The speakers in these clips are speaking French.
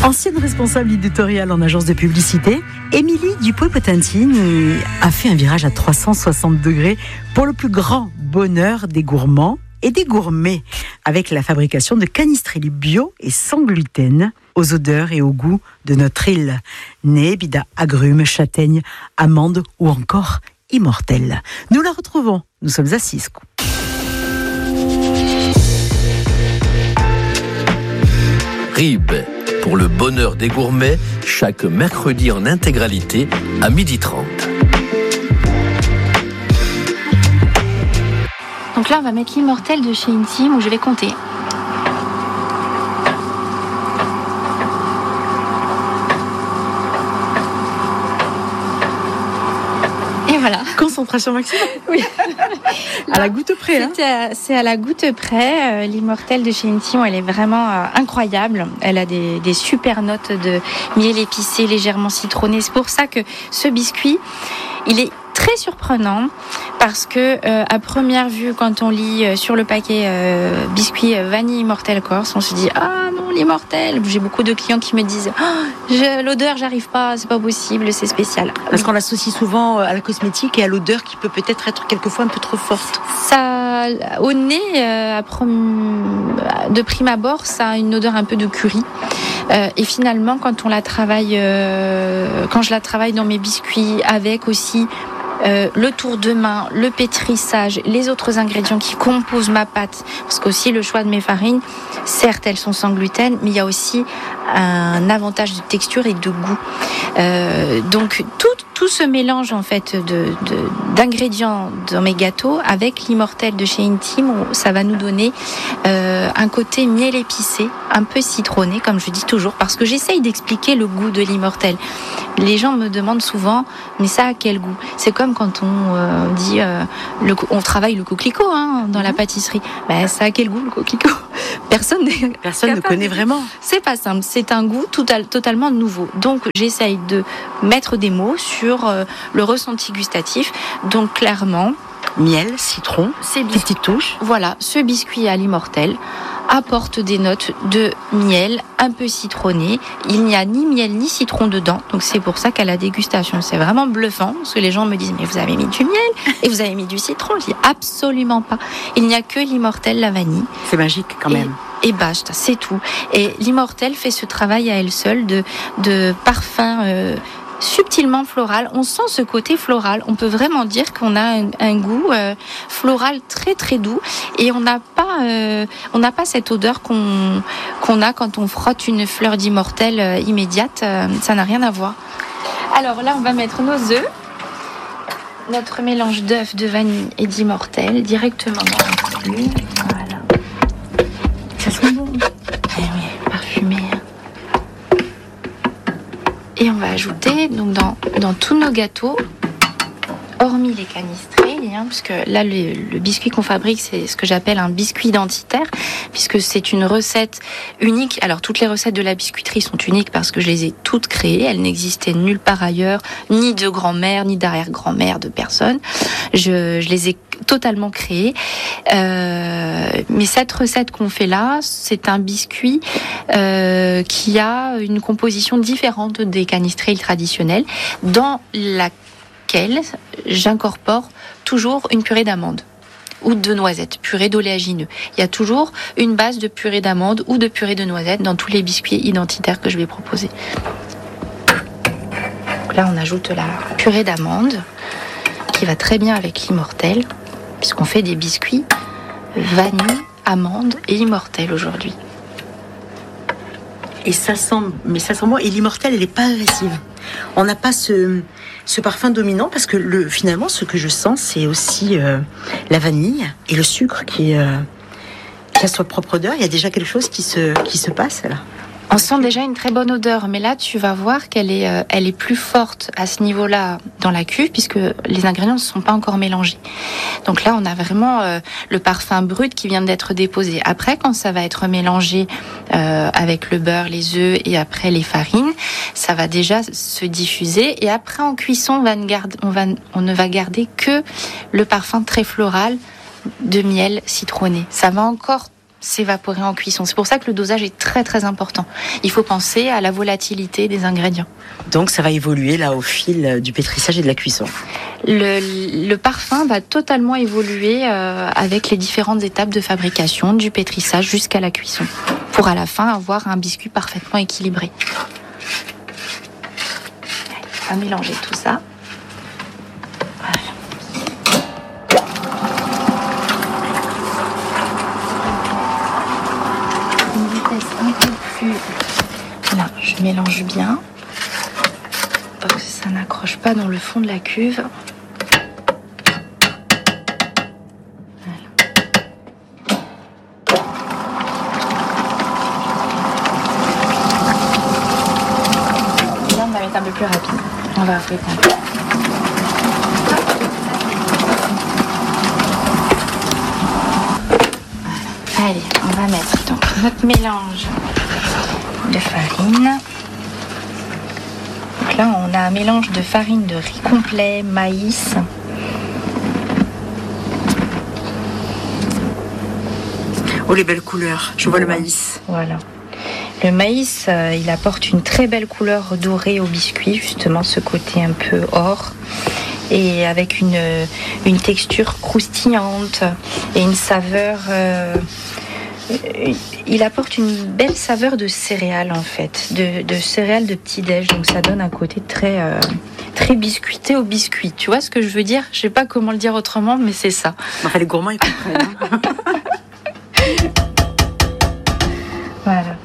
Ancienne responsable éditoriale en agence de publicité, Émilie Dupuy-Potentine a fait un virage à 360 degrés pour le plus grand bonheur des gourmands et des gourmets, avec la fabrication de canistrélie bio et sans gluten, aux odeurs et au goût de notre île. Née, bida, agrumes, châtaignes, amandes ou encore immortelle. Nous la retrouvons, nous sommes à Cisco. RIB, pour le bonheur des gourmets, chaque mercredi en intégralité à 12h30. Donc là, on va mettre l'immortelle de chez Intime où je vais compter. Et voilà. Concentration maximum. Oui. À la goutte près. C'est à la goutte près. L'immortelle de chez Intime, elle est vraiment incroyable. Elle a des super notes de miel épicé, légèrement citronné. C'est pour ça que ce biscuit, il est très surprenant parce que à première vue, quand on lit sur le paquet biscuit vanille immortelle Corse, on se dit ah non, l'immortelle. J'ai beaucoup de clients qui me disent l'odeur, j'arrive pas, c'est pas possible, c'est spécial. Parce qu'on l'associe souvent à la cosmétique et à l'odeur qui peut peut-être être quelquefois un peu trop forte. Ça, au nez, de prime abord, ça a une odeur un peu de curry. Et finalement, quand on la travaille, quand je la travaille dans mes biscuits avec aussi le tour de main, le pétrissage, les autres ingrédients qui composent ma pâte, parce qu'aussi le choix de mes farines, certes elles sont sans gluten, mais il y a aussi un avantage de texture et de goût. Donc tout ce mélange en fait d'ingrédients dans mes gâteaux avec l'immortelle de chez Intime, ça va nous donner un côté miel épicé, un peu citronné, comme je dis toujours, parce que j'essaye d'expliquer le goût de l'immortelle. Les gens me demandent souvent, mais ça a quel goût ? C'est comme quand on dit, on travaille le coquelicot dans la pâtisserie. Ben, ça a quel goût le coquelicot ? Personne ne connaît vraiment. C'est pas simple, c'est un goût totalement nouveau. Donc j'essaye de mettre des mots sur le ressenti gustatif. Donc clairement, miel, citron, ces petites touches. Voilà, ce biscuit à l'immortelle apporte des notes de miel un peu citronné. Il n'y a ni miel ni citron dedans, donc c'est pour ça qu'à la dégustation, c'est vraiment bluffant, parce que les gens me disent mais vous avez mis du miel et vous avez mis du citron. Je dis absolument pas. Il n'y a que l'immortelle, la vanille. C'est magique quand même. Et basta, c'est tout. Et l'immortelle fait ce travail à elle seule de parfum subtilement floral. On sent ce côté floral. On peut vraiment dire qu'on a un goût floral très très doux et on n'a pas cette odeur qu'on a quand on frotte une fleur d'immortelle immédiate. Ça n'a rien à voir. Alors là, on va mettre nos œufs, notre mélange d'œufs, de vanille et d'immortelle directement dans le jus. Voilà. Ça sent bon. Eh oui, parfumé. Et on va ajouter donc dans tous nos gâteaux, hormis les canistrés, puisque là le biscuit qu'on fabrique, c'est ce que j'appelle un biscuit identitaire, puisque c'est une recette unique. Alors toutes les recettes de la biscuiterie sont uniques parce que je les ai toutes créées. Elles n'existaient nulle part ailleurs, ni de grand-mère, ni d'arrière-grand-mère, de personne. Je les ai totalement créées. Mais cette recette qu'on fait là, c'est un biscuit qui a une composition différente des canistrés traditionnels, dans laquelle j'incorpore toujours une purée d'amandes ou de noisettes, purée d'oléagineux. Il y a toujours une base de purée d'amandes ou de purée de noisettes dans tous les biscuits identitaires que je vais proposer. Donc là, on ajoute la purée d'amandes qui va très bien avec l'immortelle, puisqu'on fait des biscuits vanille, amandes et immortelle aujourd'hui. Et ça sent bon. Et l'immortelle, elle n'est pas agressive. On n'a pas ce parfum dominant parce que finalement, ce que je sens, c'est aussi la vanille et le sucre qui a sa propre odeur. Il y a déjà quelque chose qui se passe là. On sent déjà une très bonne odeur, mais là tu vas voir qu'elle est plus forte à ce niveau-là dans la cuve, puisque les ingrédients ne sont pas encore mélangés. Donc là on a vraiment le parfum brut qui vient d'être déposé. Après, quand ça va être mélangé avec le beurre, les œufs et après les farines, ça va déjà se diffuser. Et après en cuisson, on ne va garder que le parfum très floral de miel citronné. Ça va encore s'évaporer en cuisson. C'est pour ça que le dosage est très très important. Il faut penser à la volatilité des ingrédients. Donc ça va évoluer là au fil du pétrissage et de la cuisson. Le parfum va totalement évoluer avec les différentes étapes de fabrication, du pétrissage jusqu'à la cuisson, pour à la fin avoir un biscuit parfaitement équilibré. Allez, on va mélanger tout ça. Là, je mélange bien pour que ça n'accroche pas dans le fond de la cuve. Voilà. Et là, on va mettre un peu plus rapide. On va ouvrir un peu. Voilà. Allez, on va mettre donc notre mélange de farine. Donc là, on a un mélange de farine de riz complet, maïs. Oh, les belles couleurs. Je vois le maïs. Voilà. Le maïs, il apporte une très belle couleur dorée au biscuit, justement ce côté un peu or. Et avec une texture croustillante et une saveur... il apporte une belle saveur de céréales en fait, de céréales de petit-déj, donc ça donne un côté très, très biscuité au biscuit. Tu vois ce que je veux dire ? Je sais pas comment le dire autrement, mais c'est ça. Enfin, les gourmands, ils comprennent. Voilà.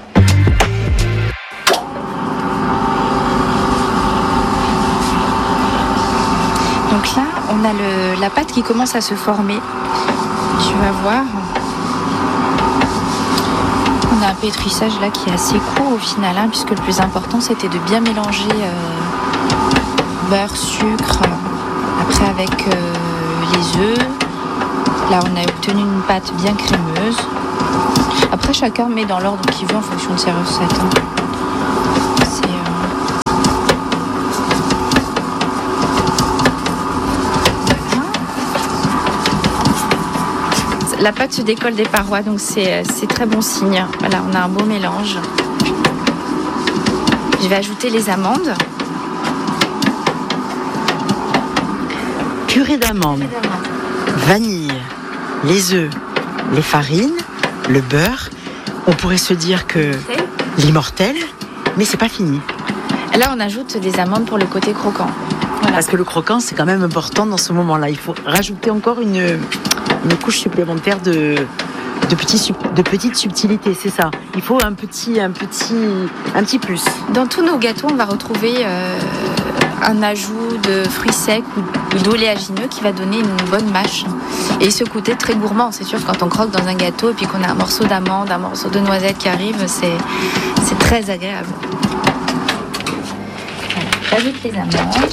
Donc là, on a la pâte qui commence à se former. Tu vas voir. On a un pétrissage là qui est assez court au final, hein, puisque le plus important c'était de bien mélanger beurre, sucre, après avec les œufs. Là on a obtenu une pâte bien crémeuse. Après chacun met dans l'ordre qu'il veut en fonction de ses recettes. Hein. La pâte se décolle des parois, donc c'est très bon signe. Voilà, on a un beau mélange. Je vais ajouter les amandes. Purée d'amandes, vanille, les œufs, les farines, le beurre. On pourrait se dire que l'immortel, mais c'est pas fini. Là, on ajoute des amandes pour le côté croquant. Voilà. Parce que le croquant, c'est quand même important dans ce moment-là. Il faut rajouter encore une couche supplémentaire de petites subtilités, c'est ça. Il faut un petit plus. Dans tous nos gâteaux, on va retrouver un ajout de fruits secs ou d'oléagineux qui va donner une bonne mâche. Et ce côté très gourmand, c'est sûr, quand on croque dans un gâteau et puis qu'on a un morceau d'amande, un morceau de noisette qui arrive, c'est très agréable. Voilà, j'ajoute les amandes.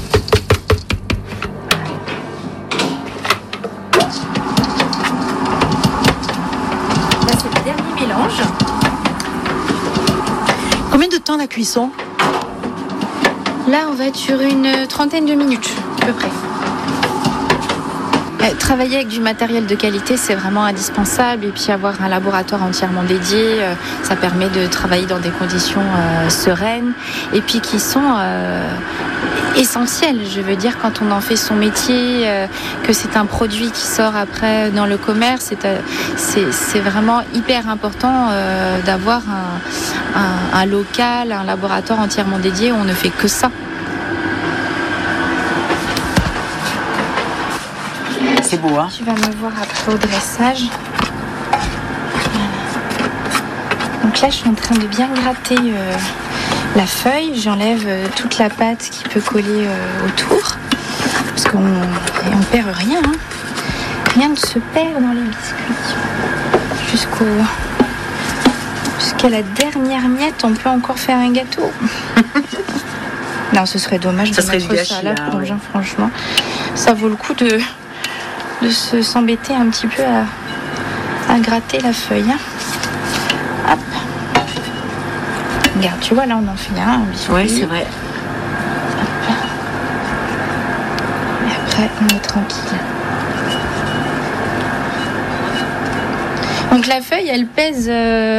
Mélange. Combien de temps la cuisson ? Là, on va être sur une trentaine de minutes, à peu près. Travailler avec du matériel de qualité, c'est vraiment indispensable. Et puis avoir un laboratoire entièrement dédié, ça permet de travailler dans des conditions sereines. Et puis qui sont essentielles. Je veux dire, quand on en fait son métier, que c'est un produit qui sort après dans le commerce, c'est vraiment hyper important d'avoir un local, un laboratoire entièrement dédié où on ne fait que ça. C'est beau, hein ? Tu vas me voir après au dressage. Donc là, je suis en train de bien gratter la feuille. J'enlève toute la pâte qui peut coller autour. Parce qu'on ne perd rien. Hein. Rien ne se perd dans les biscuits. Jusqu'à la dernière miette, on peut encore faire un gâteau. Non, ce serait dommage de mettre gâchis, ça à la plonge, hein, franchement. Ça vaut le coup de s'embêter un petit peu à gratter la feuille. Hein. Hop. Regarde, tu vois, là, on en fait un biscuit. Oui, c'est vrai. Hop. Et après, on est tranquille. Donc la feuille, elle pèse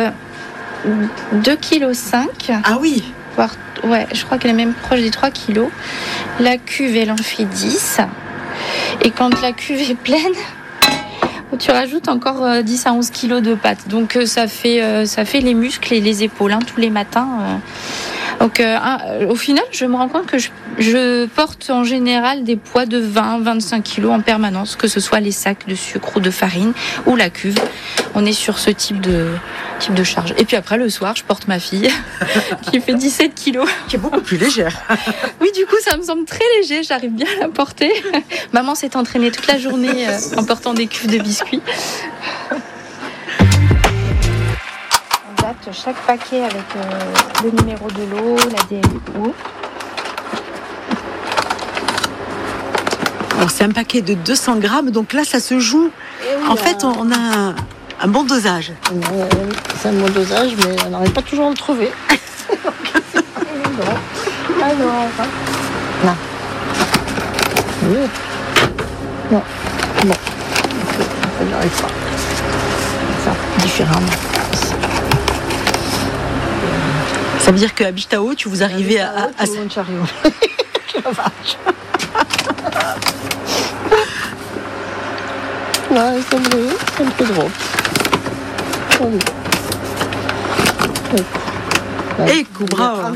2,5 kg. Ah oui. Ouais, je crois qu'elle est même proche des 3 kg. La cuve, elle en fait 10. Et quand la cuve est pleine, tu rajoutes encore 10 à 11 kg de pâte. Donc ça fait les muscles et les épaules tous les matins. Donc au final, je me rends compte que je porte en général des poids de 20-25 kg en permanence, que ce soit les sacs de sucre ou de farine ou la cuve. On est sur ce type de charge. Et puis après, le soir, je porte ma fille qui fait 17 kg. Qui est beaucoup plus légère. Oui, du coup, ça me semble très léger. J'arrive bien à la porter. Maman s'est entraînée toute la journée en portant des cuves de biscuits. On date chaque paquet avec le numéro de l'eau, la DLO. Alors, c'est un paquet de 200 grammes, donc là, ça se joue. Oui, en fait, on a un bon dosage. C'est un bon dosage, mais on n'arrive pas toujours à le trouver. Alors, là. Oui. Non. Bon. Ça n'y arrive pas. Ça, différemment. Ça veut dire qu'à Bichetao, tu vous arrivez à tout le monde chariot. La vache. Ouais, ça me fait drôle. Oui. Et bravo.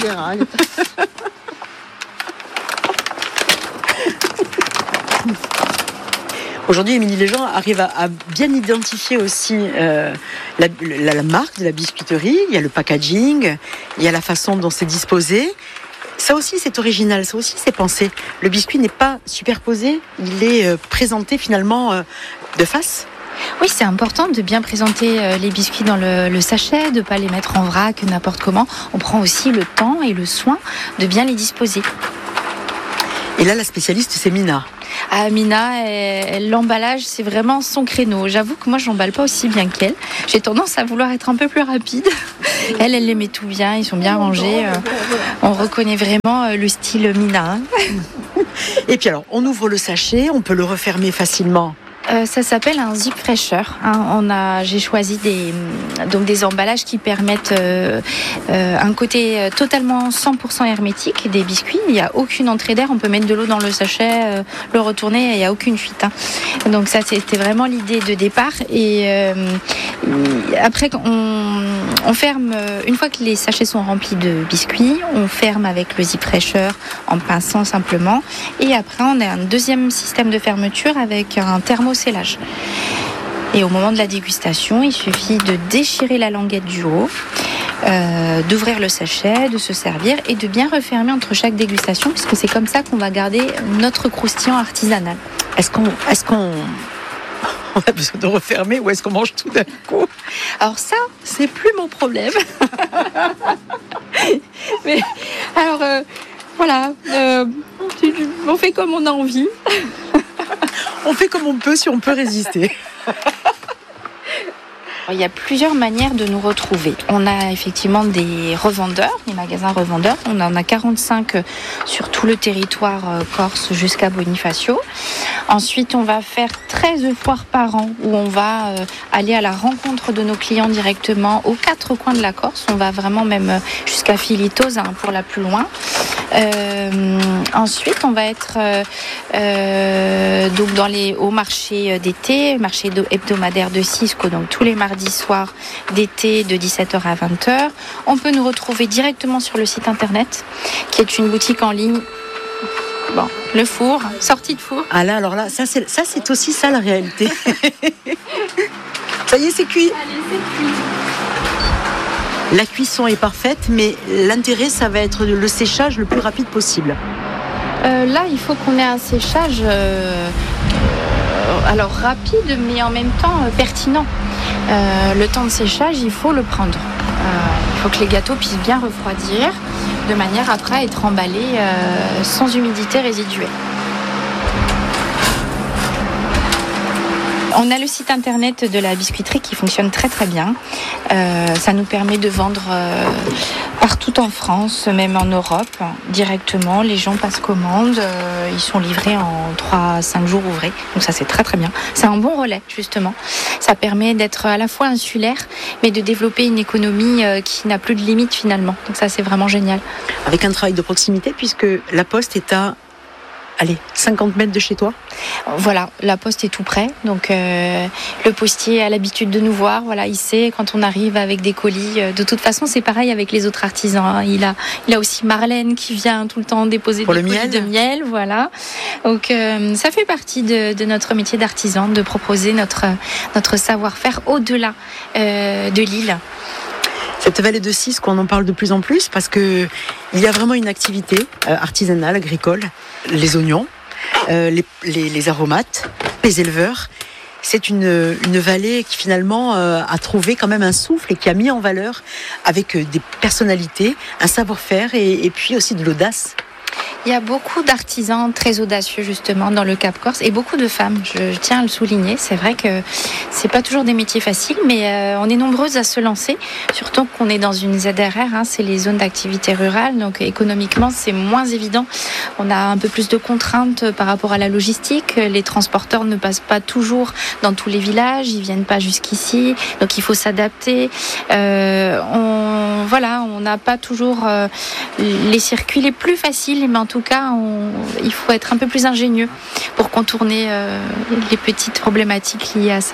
Aujourd'hui, Émilie, les gens arrivent à bien identifier aussi la marque de la biscuiterie. Il y a le packaging, il y a la façon dont c'est disposé. Ça aussi, c'est original, ça aussi, c'est pensé. Le biscuit n'est pas superposé, il est présenté finalement de face. Oui, c'est important de bien présenter les biscuits dans le sachet, de ne pas les mettre en vrac n'importe comment. On prend aussi le temps et le soin de bien les disposer. Et là, la spécialiste, c'est Mina. Ah, Mina, l'emballage, c'est vraiment son créneau. J'avoue que moi, je n'emballe pas aussi bien qu'elle. J'ai tendance à vouloir être un peu plus rapide. Elle les met tout bien, ils sont bien rangés. On reconnaît vraiment le style Mina. Et puis alors, on ouvre le sachet, on peut le refermer facilement. Ça s'appelle un zip fraîcheur. J'ai choisi des emballages qui permettent un côté totalement 100% hermétique des biscuits. Il n'y a aucune entrée d'air. On peut mettre de l'eau dans le sachet, le retourner, et il n'y a aucune fuite. Donc ça, c'était vraiment l'idée de départ. Et après, on ferme, une fois que les sachets sont remplis de biscuits, on ferme avec le zip fraîcheur en pinçant simplement. Et après, on a un deuxième système de fermeture avec un thermoscellage. Et au moment de la dégustation, il suffit de déchirer la languette du haut, d'ouvrir le sachet, de se servir et de bien refermer entre chaque dégustation, puisque c'est comme ça qu'on va garder notre croustillant artisanal. Est-ce qu'on a besoin de refermer ou est-ce qu'on mange tout d'un coup? Alors ça, c'est plus mon problème. Mais alors voilà, on fait comme on a envie. On fait comme on peut si on peut résister. Il y a plusieurs manières de nous retrouver. On a effectivement des revendeurs, des magasins revendeurs. On en a 45 sur tout le territoire corse jusqu'à Bonifacio. Ensuite, on va faire 13 foires par an où on va aller à la rencontre de nos clients directement aux 4 coins de la Corse. On va vraiment même jusqu'à Filitoz pour la plus loin. Ensuite, on va être donc au marché d'été, marché hebdomadaire de Cisco, donc tous les mardis soirs d'été de 17h à 20h. On peut nous retrouver directement sur le site internet, qui est une boutique en ligne. Bon, le four, sortie de four. Ah là, alors là, ça c'est aussi ça la réalité. Ça y est, c'est cuit. Allez, c'est cuit. La cuisson est parfaite, mais l'intérêt, ça va être le séchage le plus rapide possible. Là, il faut qu'on ait un séchage alors rapide, mais en même temps pertinent. Le temps de séchage, il faut le prendre. Il faut que les gâteaux puissent bien refroidir, de manière après à être emballés sans humidité résiduelle. On a le site internet de la biscuiterie qui fonctionne très très bien. Ça nous permet de vendre partout en France, même en Europe, directement. Les gens passent commande, ils sont livrés en 3 à 5 jours ouvrés. Donc ça c'est très très bien. C'est un bon relais justement. Ça permet d'être à la fois insulaire, mais de développer une économie qui n'a plus de limite finalement. Donc ça c'est vraiment génial. Avec un travail de proximité, puisque la poste est à 50 mètres de chez toi. Voilà, la poste est tout près. Donc le postier a l'habitude de nous voir. Voilà, il sait quand on arrive avec des colis. De toute façon, c'est pareil avec les autres artisans. Hein. Il a aussi Marlène qui vient tout le temps déposer pour des le colis miel. de miel. Voilà. Donc ça fait partie de notre métier d'artisan, de proposer notre savoir-faire au-delà de l'île. Cette vallée de Cisse, qu'on en parle de plus en plus, parce que il y a vraiment une activité artisanale, agricole, les oignons, les aromates, les éleveurs. C'est une vallée qui finalement a trouvé quand même un souffle et qui a mis en valeur avec des personnalités, un savoir-faire et puis aussi de l'audace. Il y a beaucoup d'artisans très audacieux justement dans le Cap Corse et beaucoup de femmes, je tiens à le souligner. C'est vrai que c'est pas toujours des métiers faciles, mais on est nombreuses à se lancer, surtout qu'on est dans une ZRR, hein, c'est les zones d'activité rurale, donc économiquement c'est moins évident. On a un peu plus de contraintes par rapport à la logistique, les transporteurs ne passent pas toujours dans tous les villages, ils viennent pas jusqu'ici, donc il faut s'adapter. On n'a pas toujours les circuits les plus faciles, mais en tout cas, il faut être un peu plus ingénieux pour contourner les petites problématiques liées à ça.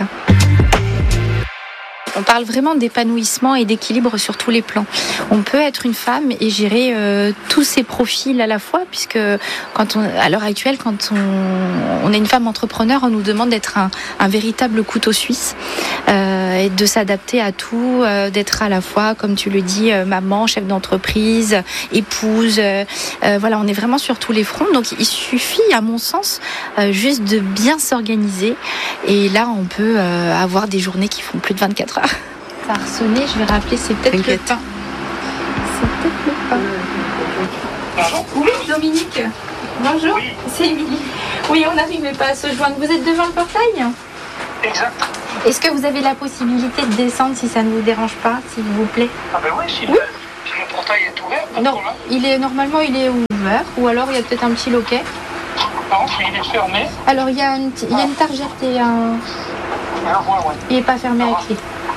On parle vraiment d'épanouissement et d'équilibre sur tous les plans. On peut être une femme et gérer tous ces profils à la fois, puisque à l'heure actuelle, quand on est une femme entrepreneur, on nous demande d'être un véritable couteau suisse et de s'adapter à tout, d'être à la fois, comme tu le dis, maman, chef d'entreprise, épouse. Voilà, on est vraiment sur tous les fronts. Donc il suffit, à mon sens, juste de bien s'organiser. Et là, on peut avoir des journées qui font plus de 24 heures. Ça a ressonné, je vais rappeler, c'est peut-être le pain. C'est peut-être le pain. Oui, Dominique. Bonjour, oui. C'est Émilie. Oui, on n'arrivait pas à se joindre. Vous êtes devant le portail ? Exact. Est-ce que vous avez la possibilité de descendre si ça ne vous dérange pas, s'il vous plaît ? Ah ben oui, si le portail est ouvert, non, normalement il est ouvert, ou alors il y a peut-être un petit loquet. Non, il est fermé. Alors il y a une targette et un... Il n'est pas fermé à clé.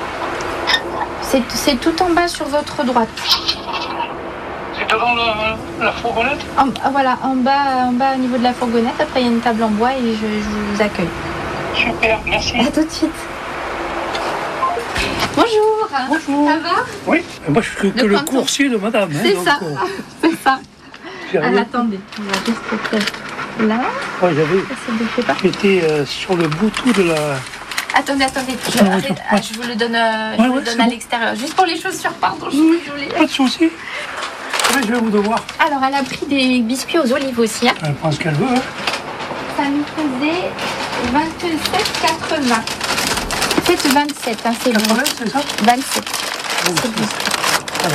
C'est tout en bas sur votre droite. C'est devant la fourgonnette ? Voilà, en bas au niveau de la fourgonnette. Après, il y a une table en bois et je vous accueille. Super, merci. À tout de suite. Bonjour. Bonjour. Ça va ? Oui, moi je suis que le coursier de madame. C'est hein, ça, donc, c'est ça. Rien... Attendez, on va juste peut-être là. Ouais, j'étais sur le bouton de la... Attendez, je vous le donne, à l'extérieur. Juste pour les chaussures, pardon, je suis désolée. Pas de souci. Oui, je vais vous devoir. Alors, elle a pris des biscuits aux olives aussi. Hein. Elle prend ce qu'elle veut. Hein. Ça nous faisait 27,80. Faites 27, hein, c'est bon. C'est ça ? 27. C'est bon. Alors,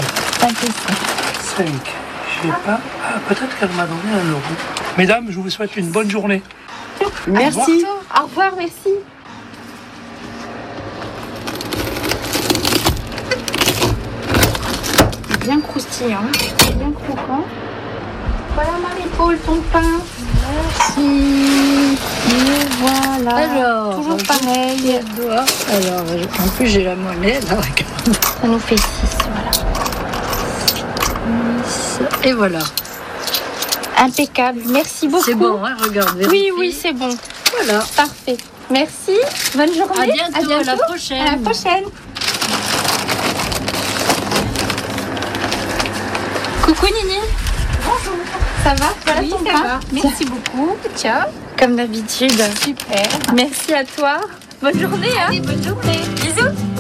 25. Je sais pas. Ah, peut-être qu'elle m'a donné 1 euro. Mesdames, je vous souhaite une bonne journée. Merci. Au revoir, merci. Bien croustillant, bien croquant. Voilà Marie-Paul, ton pain. Merci. Et voilà. Alors, toujours pareil. Alors, en plus j'ai la monnaie. Là, regarde. Ça nous fait 6, voilà. Et voilà. Impeccable. Merci beaucoup. C'est bon, hein, regarde. Vérifie. Oui, c'est bon. Voilà. Parfait. Merci. Bonne journée. À bientôt. À la prochaine. À la prochaine. Coucou Nini. Bonjour. Ça va? Voilà oui, ton ça pain. va. Merci beaucoup. Ciao. Comme d'habitude. Super. Merci à toi. Bonne journée. Allez, bonne journée. Bisous.